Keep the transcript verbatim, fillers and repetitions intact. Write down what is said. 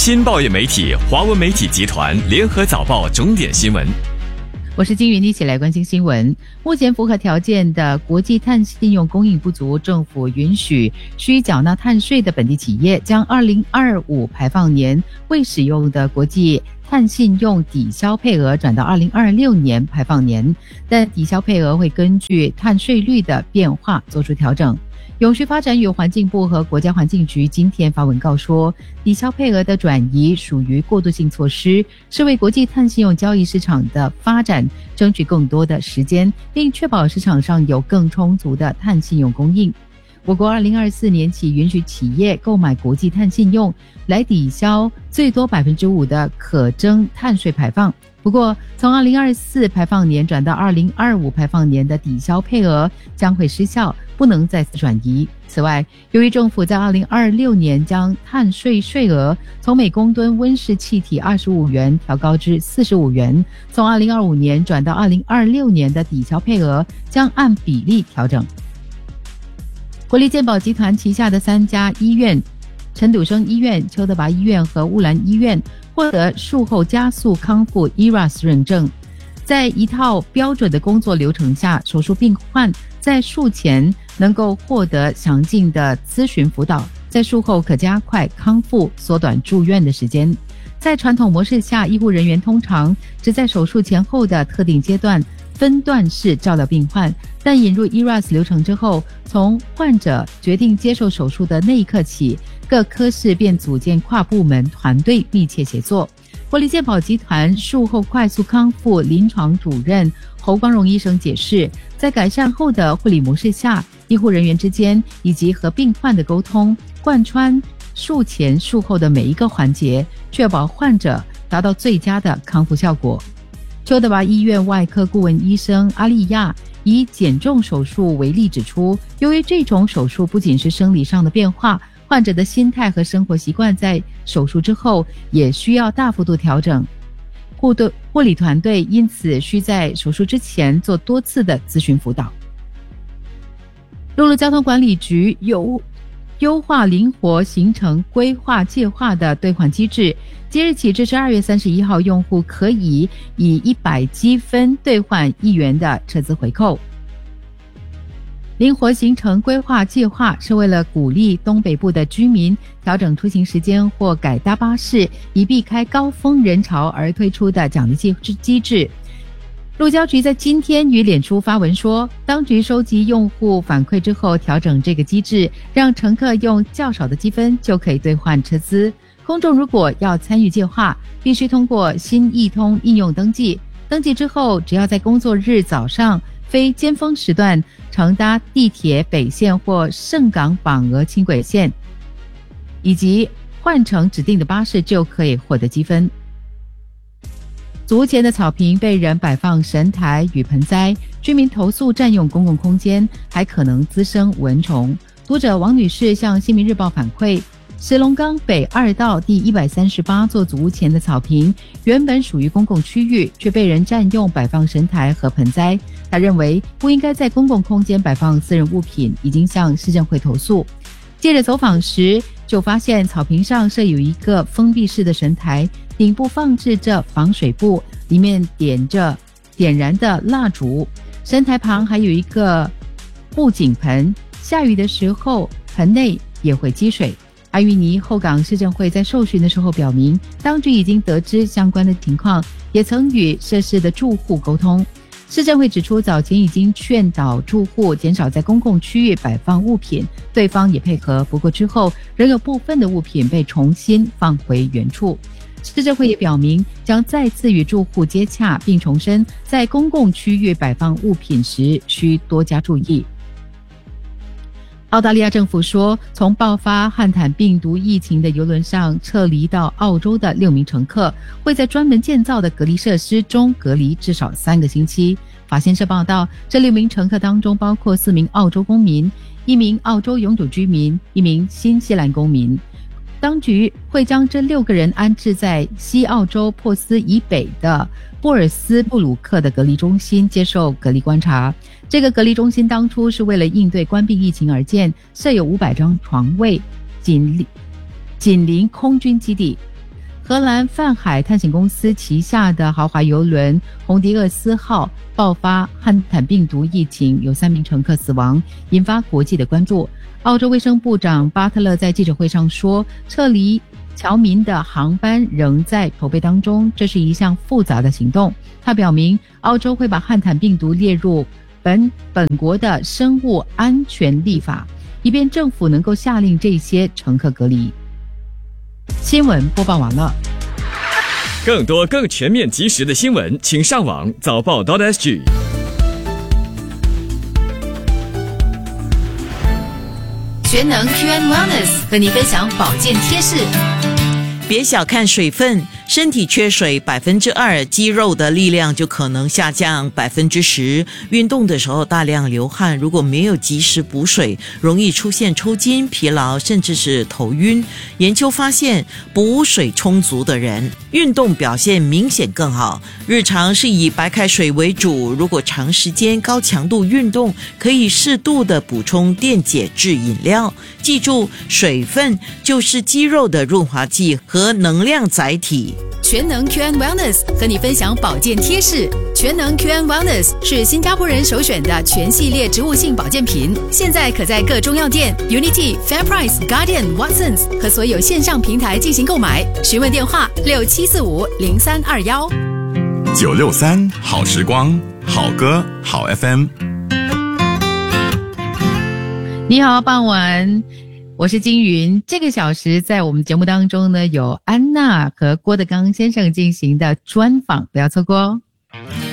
新报业媒体华文媒体集团联合早报重点新闻。 我是金云，一起来关心新闻。目前符合条件的国际碳信用供应不足，政府允许需缴纳碳税的本地企业将二零二五排放年未使用的国际碳信用抵消配额转到二零二六年排放年，但抵消配额会根据碳税率的变化做出调整。永续发展与环境部和国家环境局今天发文告说，抵消配额的转移属于过渡性措施，是为国际碳信用交易市场的发展争取更多的时间，并确保市场上有更充足的碳信用供应。我国二零二四年起允许企业购买国际碳信用，来抵消最多 百分之五 的可征碳税排放。不过，从二零二四排放年转到二零二五排放年的抵消配额将会失效，不能再次转移。此外，由于政府在二零二六年将碳税税额从每公吨温室气体二十五元调高至四十五元，从二零二五年转到二零二六年的抵消配额将按比例调整。国立健保集团旗下的三家医院，陈笃生医院、邱德拔医院和乌兰医院获得术后加速康复 E R A S 认证。在一套标准的工作流程下，手术病患在术前能够获得详尽的咨询辅导，在术后可加快康复，缩短住院的时间。在传统模式下，医护人员通常只在手术前后的特定阶段分段式照料病患，但引入 E R A S 流程之后，从患者决定接受手术的那一刻起，各科室便组建跨部门团队密切协作。国立健保集团术后快速康复临床主任侯光荣医生解释，在改善后的护理模式下，医护人员之间以及和病患的沟通贯穿术前术后的每一个环节，确保患者达到最佳的康复效果。邱德拔医院外科顾问医生阿利亚以减重手术为例指出，由于这种手术不仅是生理上的变化，患者的心态和生活习惯在手术之后也需要大幅度调整。护队护理团队因此需在手术之前做多次的咨询辅导。陆路交通管理局有优化灵活行程规划计划的兑换机制，即日起至十二月三十一号，用户可以以一百积分兑换一元的车资回扣。灵活行程规划计划是为了鼓励东北部的居民调整出行时间或改搭巴士，以避开高峰人潮而推出的奖励机制。路交局在今天于脸书发文说，当局收集用户反馈之后，调整这个机制，让乘客用较少的积分就可以兑换车资。公众如果要参与计划，必须通过新易通应用登记。登记之后，只要在工作日早上非尖峰时段乘搭地铁北线或盛港榜额轻轨线，以及换乘指定的巴士，就可以获得积分。足前的草坪被人摆放神台与盆栽，居民投诉占用公共空间，还可能滋生蚊虫。读者王女士向新民日报反馈，石龙岗北二道第一百三十八座祖屋前的草坪原本属于公共区域，却被人占用摆放神台和盆栽。他认为不应该在公共空间摆放私人物品，已经向市政会投诉。记者走访时就发现草坪上设有一个封闭式的神台，顶部放置着防水布，里面点着点燃的蜡烛，神台旁还有一个布景盆，下雨的时候盆内也会积水。阿余尼后港市政会在受询的时候表明，当局已经得知相关的情况，也曾与涉事的住户沟通。市政会指出，早前已经劝导住户减少在公共区域摆放物品，对方也配合，不过之后仍有部分的物品被重新放回原处。市政会也表明，将再次与住户接洽，并重申在公共区域摆放物品时需多加注意。澳大利亚政府说，从爆发汉坦病毒疫情的邮轮上撤离到澳洲的六名乘客会在专门建造的隔离设施中隔离至少三个星期。法新社报道，这六名乘客当中包括四名澳洲公民、一名澳洲永久居民、一名新西兰公民。当局会将这六个人安置在西澳洲珀斯以北的波尔斯布鲁克的隔离中心接受隔离观察。这个隔离中心当初是为了应对冠病疫情而建，设有五百张床位，紧邻紧邻空军基地。 荷兰泛海探险公司旗下的豪华邮轮红迪厄斯号爆发汉坦病毒疫情，有三名乘客死亡，引发国际的关注。澳洲卫生部长巴特勒在记者会上说，撤离侨民的航班仍在筹备当中，这是一项复杂的行动。他表明，澳洲会把汉坦病毒列入本本国的生物安全立法，以便政府能够下令这些乘客隔离。新闻播报完了。 更多更全面及时的新闻，请上网早报 .sg。 全能 Q and Wellness 和你分享保健贴士。 别小看水分，身体缺水百分之二，肌肉的力量就可能下降百分之十。运动的时候大量流汗，如果没有及时补水，容易出现抽筋、疲劳，甚至是头晕。研究发现，补水充足的人，运动表现明显更好。日常是以白开水为主，如果长时间高强度运动，可以适度的补充电解质饮料。记住，水分就是肌肉的润滑剂和能量载体。 全能 Q and Wellness 和你分享保健贴士。全能 Q and Wellness 是新加坡人首选的全系列植物性保健品，现在可在各中药店、Unity、FairPrice、Guardian、Watsons 和所有线上平台进行购买。询问电话六七四五零三二一。 九六三好时光，好歌好 F M。 你好，傍晚。我是金云，这个小时在我们节目当中呢，有安娜和郭德纲先生进行的专访，不要错过哦。